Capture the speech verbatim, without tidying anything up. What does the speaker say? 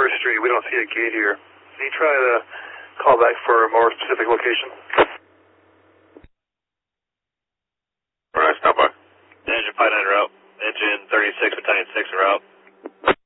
First Street. We don't see a gate here. Can you try to call back for a more specific location? All right, stop by. Engine five nine route. Engine thirty-six, battalion six route.